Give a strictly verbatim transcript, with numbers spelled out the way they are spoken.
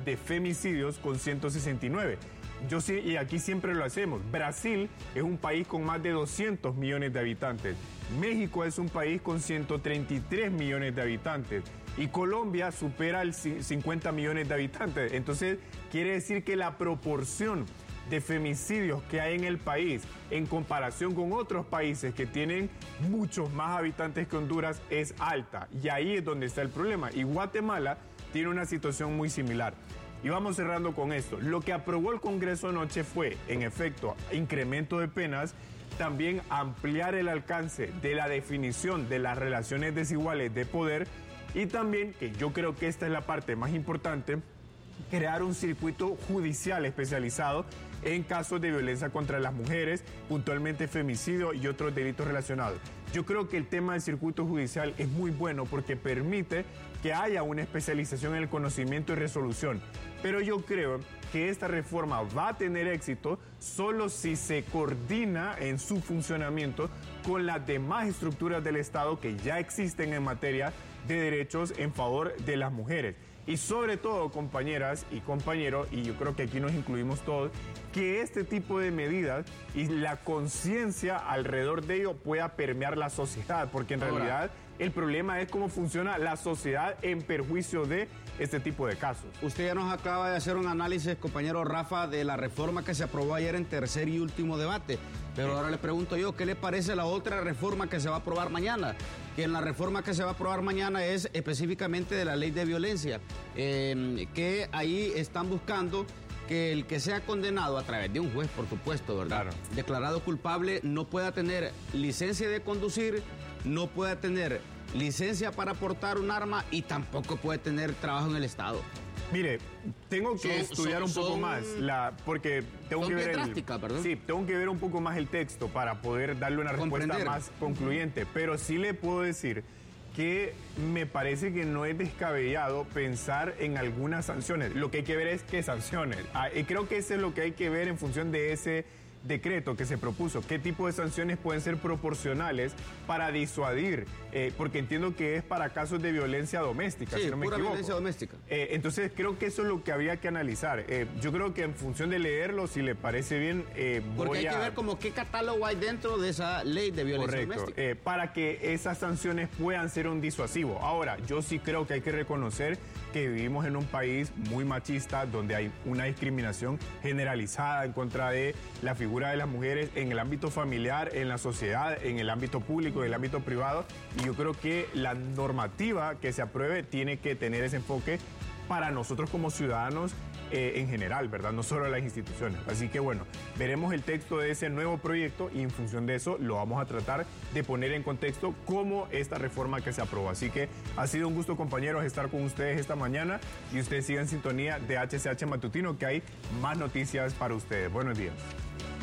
de femicidios con ciento sesenta y nueve. Yo sí, y aquí siempre lo hacemos. Brasil es un país con más de doscientos millones de habitantes. México es un país con ciento treinta y tres millones de habitantes. Y Colombia supera el cincuenta millones de habitantes. Entonces, quiere decir que la proporción de femicidios que hay en el país en comparación con otros países que tienen muchos más habitantes que Honduras es alta. Y ahí es donde está el problema. Y Guatemala tiene una situación muy similar. Y vamos cerrando con esto. Lo que aprobó el Congreso anoche fue, en efecto, incremento de penas, también ampliar el alcance de la definición de las relaciones desiguales de poder y también, que yo creo que esta es la parte más importante, crear un circuito judicial especializado en casos de violencia contra las mujeres, puntualmente femicidio y otros delitos relacionados. Yo creo que el tema del circuito judicial es muy bueno porque permite que haya una especialización en el conocimiento y resolución. Pero yo creo que esta reforma va a tener éxito solo si se coordina en su funcionamiento con las demás estructuras del Estado que ya existen en materia de derechos en favor de las mujeres. Y sobre todo, compañeras y compañeros, y yo creo que aquí nos incluimos todos, que este tipo de medidas y la conciencia alrededor de ello pueda permear la sociedad, porque en Ahora, realidad el problema es cómo funciona la sociedad en perjuicio de este tipo de casos. Usted ya nos acaba de hacer un análisis, compañero Rafa, de la reforma que se aprobó ayer en tercer y último debate. Pero ahora le pregunto yo, ¿qué le parece la otra reforma que se va a aprobar mañana? Que en la reforma que se va a aprobar mañana es específicamente de la ley de violencia, eh, que ahí están buscando que el que sea condenado a través de un juez, por supuesto, ¿verdad? Claro. Declarado culpable, no pueda tener licencia de conducir, no pueda tener licencia para portar un arma y tampoco puede tener trabajo en el Estado. Mire, tengo que Son- estudiar son- un poco son- más, la, porque tengo son que bien ver el, drásticas, ¿verdad? Sí, tengo que ver un poco más el texto para poder darle una respuesta Comprender. más concluyente. Pero sí le puedo decir que me parece que no es descabellado pensar en algunas sanciones. Lo que hay que ver es qué sanciones. Ah, y creo que eso es lo que hay que ver en función de ese decreto que se propuso, qué tipo de sanciones pueden ser proporcionales para disuadir, eh, porque entiendo que es para casos de violencia doméstica, Sí, si no me pura equivoco. violencia doméstica. Eh, entonces creo que eso es lo que habría que analizar. Eh, yo creo que en función de leerlo, si le parece bien, eh, Porque voy hay a... que ver como qué catálogo hay dentro de esa ley de violencia Correcto, doméstica. eh, para que esas sanciones puedan ser un disuasivo. Ahora, yo sí creo que hay que reconocer que vivimos en un país muy machista, donde hay una discriminación generalizada en contra de la figura de las mujeres en el ámbito familiar, en la sociedad, en el ámbito público, en el ámbito privado, y yo creo que la normativa que se apruebe tiene que tener ese enfoque para nosotros como ciudadanos eh, en general, ¿verdad? No solo las instituciones. Así que bueno, veremos el texto de ese nuevo proyecto y en función de eso lo vamos a tratar de poner en contexto como esta reforma que se aprobó. Así que ha sido un gusto, compañeros, estar con ustedes esta mañana y ustedes sigan en sintonía de H C H Matutino, que hay más noticias para ustedes. Buenos días.